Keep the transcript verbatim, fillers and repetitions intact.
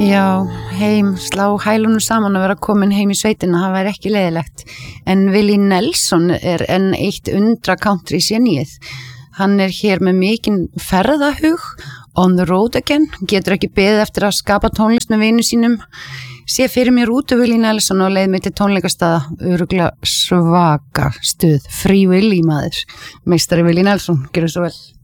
Já, heim, slá hælunum saman að vera komin heim í sveitina, það væri ekki leiðilegt. En Willie Nelson er enn eitt undra country sénið. Hann er hér með mikinn ferðahug, on the road again, getur ekki beðið eftir að skapa tónlist með vinum sínum. Sé fyrir mér út af Willie Nelson og leið mig til tónleikastaða, örugglega svaka stuð, Free Willy maður. Meistari Willie Nelson, gerðu svo vel.